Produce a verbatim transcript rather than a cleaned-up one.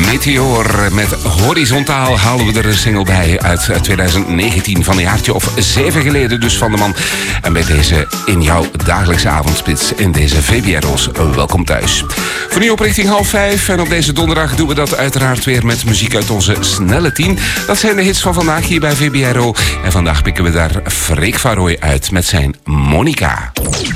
Meteor met Horizontaal halen we er een single bij uit twintig negentien, van een jaartje of zeven geleden dus van de man. En bij deze in jouw dagelijkse avondspits in deze V B R O's welkom thuis. Voor nu op richting half vijf en op deze donderdag doen we dat uiteraard weer met muziek uit onze snelle tien. Dat zijn de hits van vandaag hier bij V B R O. En vandaag pikken we daar Freek van Rooij uit met zijn Monica.